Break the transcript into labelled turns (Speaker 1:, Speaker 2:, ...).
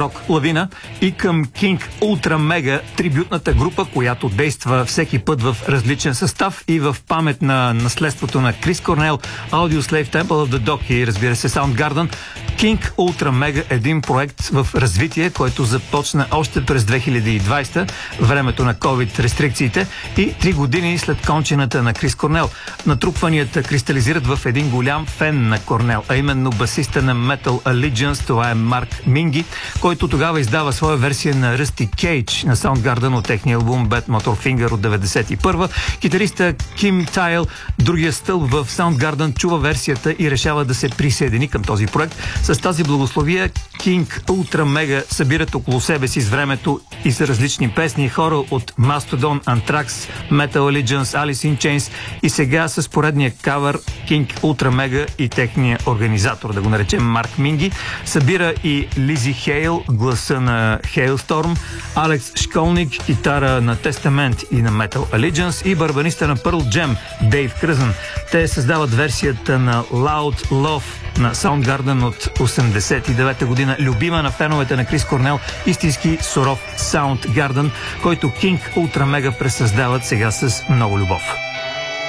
Speaker 1: рок лавина, и към King Ultra Mega, трибютната група, която действа всеки път в различен състав и в памет на наследството на Крис Корнел, Audioslave, Temple of the Dog и, разбира се, Soundgarden. King Ultra Mega е един проект в развитие, който започна още през 2020, времето на COVID-рестрикциите, и 3 години след кончината на Крис Корнел. Натрупванията кристализират в един голям фен на Корнел, а именно басиста на Metal Allegiance, това е Марк Минги, който тогава издава своя версия на Rusty Cage на Soundgarden от техния албум Bad Motor Finger от 91-а. Китариста Ким Тайл, другия стълб в Soundgarden, чува версията и решава да се присъедини към този проект. С тази благословия King Ultra Mega събират около себе си с времето и с различни песни, хора от Mastodon, Anthrax, Metal Allegiance, Alice in Chains, и сега с поредния кавър King Ultra Mega и техния организатор, да го наречем Марк Минги, събира и Лизи Хейл, гласа на Hailstorm, Алекс Школник, китара на Testament и на Metal Allegiance, и барабаниста на Pearl Jam Дейв Кръзън. Те създават версията на Loud Love на Soundgarden от 89-та година, любима на феновете на Крис Корнел, истински суров Soundgarden, който King Ultra Mega пресъздават сега с много любов.